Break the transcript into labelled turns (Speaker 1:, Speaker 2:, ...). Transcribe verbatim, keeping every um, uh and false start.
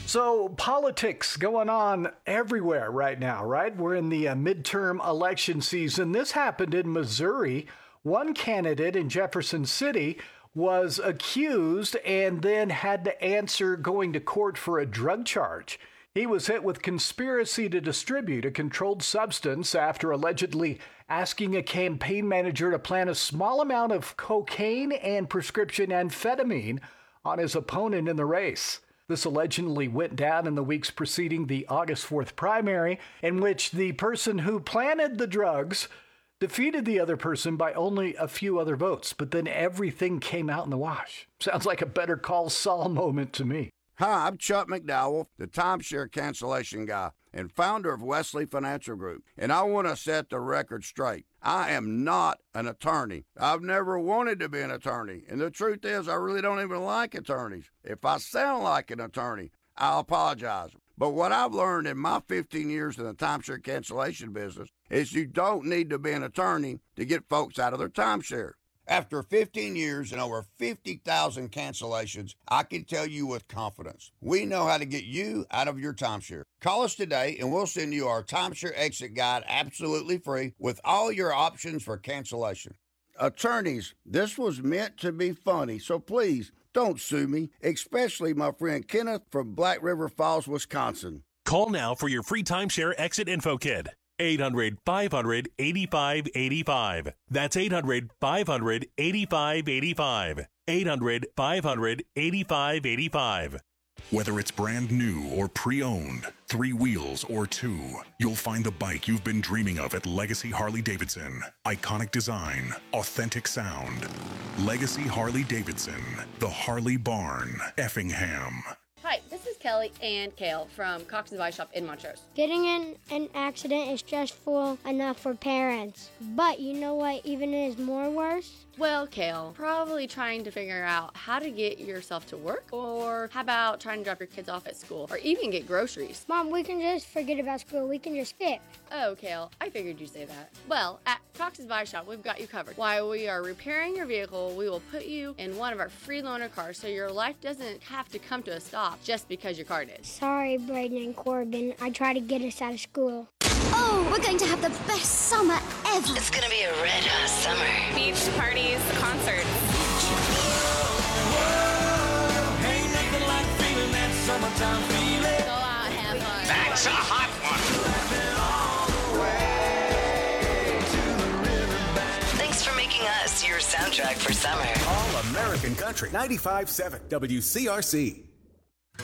Speaker 1: So, politics going on everywhere right now, right? We're in the uh, midterm election season. This happened in Missouri. One candidate in Jefferson City was accused and then had to answer going to court for a drug charge. He was hit with conspiracy to distribute a controlled substance after allegedly asking a campaign manager to plant a small amount of cocaine and prescription amphetamine on his opponent in the race. This allegedly went down in the weeks preceding the August fourth primary, in which the person who planted the drugs defeated the other person by only a few other votes, but then everything came out in the wash. Sounds like a Better Call Saul moment to me.
Speaker 2: Hi, I'm Chuck McDowell, the timeshare cancellation guy and founder of Wesley Financial Group, and I want to set the record straight. I am not an attorney. I've never wanted to be an attorney, and the truth is I really don't even like attorneys. If I sound like an attorney, I'll apologize. But what I've learned in my fifteen years in the timeshare cancellation business is you don't need to be an attorney to get folks out of their timeshare. After fifteen years and over fifty thousand cancellations, I can tell you with confidence, we know how to get you out of your timeshare. Call us today and we'll send you our timeshare exit guide absolutely free with all your options for cancellation. Attorneys, this was meant to be funny, so please don't sue me, especially my friend Kenneth from Black River Falls, Wisconsin.
Speaker 3: Call now for your free timeshare exit info kit. eight hundred, five hundred, eighty-five eighty-five. That's eight hundred, five hundred, eighty-five eighty-five. eight hundred, five hundred, eighty-five eighty-five.
Speaker 4: Whether it's brand new or pre-owned, three wheels or two, you'll find the bike you've been dreaming of at Legacy Harley-Davidson. Iconic design, authentic sound. Legacy Harley-Davidson, the Harley Barn, Effingham.
Speaker 5: Hi, this is Kelly and Kale from Cox and Vice Shop in Montrose.
Speaker 6: Getting in an accident is stressful enough for parents, but you know what even is more worse?
Speaker 5: Well, Kale, probably trying to figure out how to get yourself to work, or how about trying to drop your kids off at school, or even get groceries.
Speaker 6: Mom, we can just forget about school. We can just skip.
Speaker 5: Oh, Kale, I figured you'd say that. Well, at Cox's Vice Shop, we've got you covered. While we are repairing your vehicle, we will put you in one of our free loaner cars so your life doesn't have to come to a stop just because your car did.
Speaker 6: Sorry, Braden and Corbin. I try to get us out of school.
Speaker 7: Oh, we're going to have the best summer ever.
Speaker 8: It's going to be a red hot summer.
Speaker 9: Beach parties, concerts.
Speaker 10: Ain't nothing like feeling that summertime feeling.
Speaker 5: Go out, have fun.
Speaker 10: That's a hot one.
Speaker 8: Thanks for making us your soundtrack for summer.
Speaker 11: All American Country ninety-five point seven W C R C.